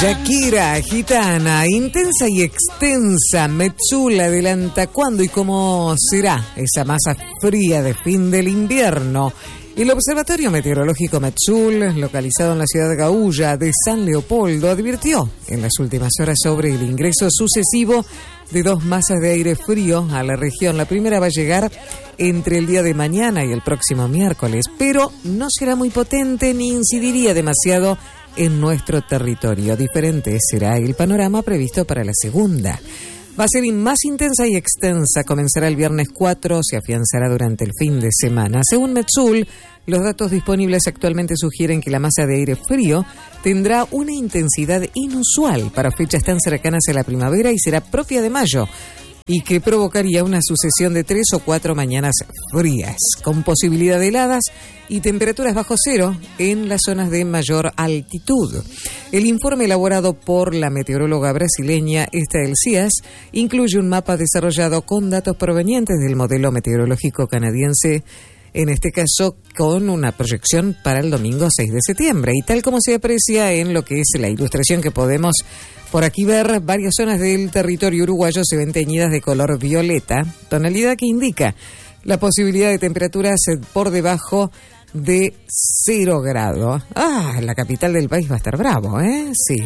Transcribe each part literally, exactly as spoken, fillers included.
Shakira, gitana, intensa y extensa. Metzul adelanta cuándo y cómo será esa masa fría de fin del invierno. El Observatorio Meteorológico Metzul, localizado en la ciudad de Gaulla de San Leopoldo, advirtió en las últimas horas sobre el ingreso sucesivo de dos masas de aire frío a la región. La primera va a llegar entre el día de mañana y el próximo miércoles, pero no será muy potente ni incidiría demasiado en nuestro territorio. Diferente será el panorama previsto para la segunda. Va a ser más intensa y extensa. Comenzará el viernes cuatro, se afianzará durante el fin de semana. Según Metzul, los datos disponibles actualmente sugieren que la masa de aire frío tendrá una intensidad inusual para fechas tan cercanas a la primavera y será propia de mayo, y que provocaría una sucesión de tres o cuatro mañanas frías, con posibilidad de heladas y temperaturas bajo cero en las zonas de mayor altitud. El informe elaborado por la meteoróloga brasileña Estael Cias incluye un mapa desarrollado con datos provenientes del modelo meteorológico canadiense, en este caso con una proyección para el domingo seis de septiembre. Y tal como se aprecia en lo que es la ilustración que podemos por aquí ver, varias zonas del territorio uruguayo se ven teñidas de color violeta, tonalidad que indica la posibilidad de temperaturas por debajo de cero grado. Ah, la capital del país va a estar bravo, ¿eh? Sí,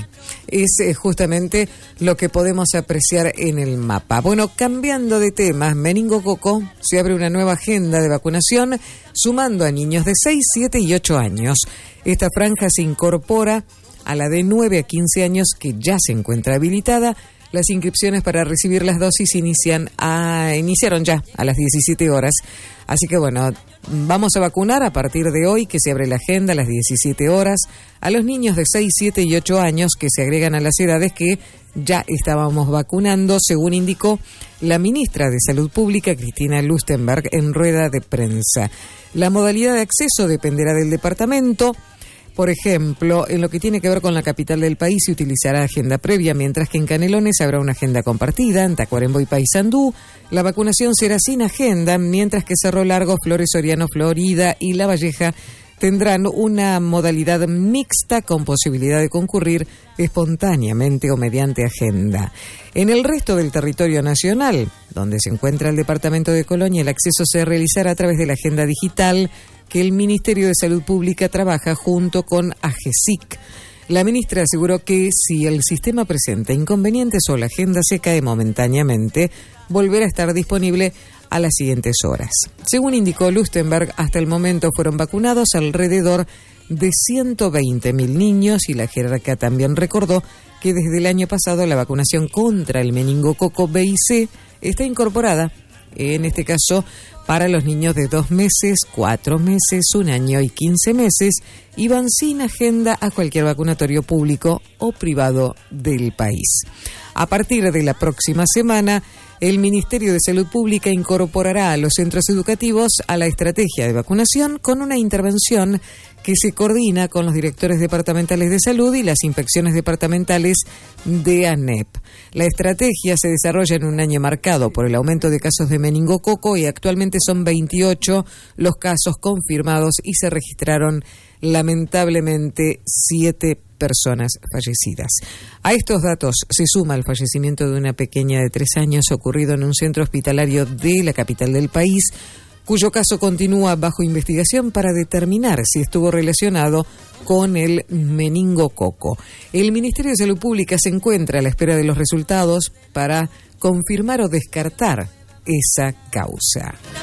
es justamente lo que podemos apreciar en el mapa. Bueno, cambiando de temas, meningococo, se abre una nueva agenda de vacunación sumando a niños de seis, siete y ocho años. Esta franja se incorpora a la de nueve a quince años que ya se encuentra habilitada. Las inscripciones para recibir las dosis inician a, iniciaron ya a las diecisiete horas. Así que bueno, vamos a vacunar a partir de hoy, que se abre la agenda a las diecisiete horas, a los niños de seis, siete y ocho años que se agregan a las edades que ya estábamos vacunando, según indicó la ministra de Salud Pública, Cristina Lustenberg, en rueda de prensa. La modalidad de acceso dependerá del departamento. Por ejemplo, en lo que tiene que ver con la capital del país se utilizará agenda previa, mientras que en Canelones habrá una agenda compartida. En Tacuarembó y Paysandú la vacunación será sin agenda, mientras que Cerro Largo, Flores, Soriano, Florida y La Valleja tendrán una modalidad mixta con posibilidad de concurrir espontáneamente o mediante agenda. En el resto del territorio nacional, donde se encuentra el departamento de Colonia, el acceso se realizará a través de la agenda digital que el Ministerio de Salud Pública trabaja junto con AGESIC. La ministra aseguró que si el sistema presenta inconvenientes o la agenda se cae momentáneamente, volverá a estar disponible a las siguientes horas. Según indicó Lustenberg, hasta el momento fueron vacunados alrededor de ciento veinte mil niños, y la jerarca también recordó que desde el año pasado la vacunación contra el meningococo B y C está incorporada, en este caso para los niños de dos meses, cuatro meses, un año y quince meses, y van sin agenda a cualquier vacunatorio público o privado del país. A partir de la próxima semana, el Ministerio de Salud Pública incorporará a los centros educativos a la estrategia de vacunación con una intervención que se coordina con los directores departamentales de salud y las inspecciones departamentales de ANEP. La estrategia se desarrolla en un año marcado por el aumento de casos de meningococo y actualmente son veintiocho los casos confirmados y se registraron lamentablemente siete personas fallecidas. A estos datos se suma el fallecimiento de una pequeña de tres años ocurrido en un centro hospitalario de la capital del país, cuyo caso continúa bajo investigación para determinar si estuvo relacionado con el meningococo. El Ministerio de Salud Pública se encuentra a la espera de los resultados para confirmar o descartar esa causa.